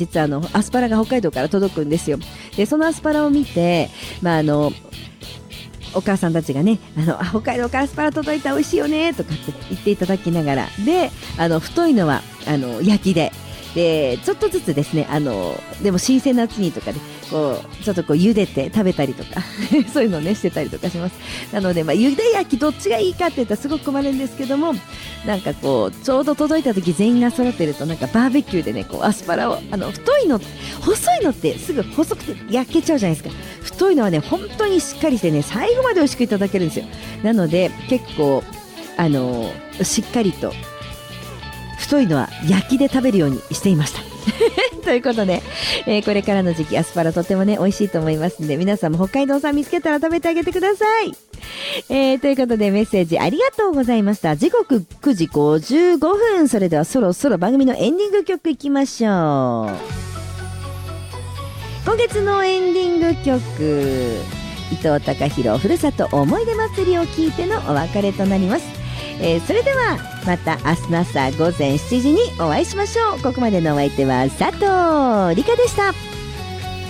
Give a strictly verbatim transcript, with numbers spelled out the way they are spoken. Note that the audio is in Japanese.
実はあのアスパラが北海道から届くんですよ。でそのアスパラを見て、まああのお母さんたちがね、あのあ北海道からアスパラ届いた美味しいよねとかって言っていただきながら、であの太いのはあの焼きで、でちょっとずつですね、あのでも新鮮なうちにとかでこうちょっとこう茹でて食べたりとかそういうのをねしてたりとかします。なので、まあ、茹で焼きどっちがいいかって言ったらすごく困るんですけども、なんかこうちょうど届いた時全員が揃ってると、なんかバーベキューでねこうアスパラを、あの太いの細いのってすぐ細くて焼けちゃうじゃないですか。太いのはね本当にしっかりしてね最後まで美味しくいただけるんですよ。なので結構あのしっかりと太いのは焼きで食べるようにしていましたということで、えー、これからの時期アスパラとってもね美味しいと思いますので、皆さんも北海道産見つけたら食べてあげてください。えー、ということでメッセージありがとうございました。時刻くじごじゅうごふん、それではそろそろ番組のエンディング曲いきましょう。今月のエンディング曲、伊藤孝弘ふるさと思い出祭りを聞いてのお別れとなります。えー、それではまた明日の朝ごぜんしちじにお会いしましょう。ここまでのお相手は佐藤理香でした。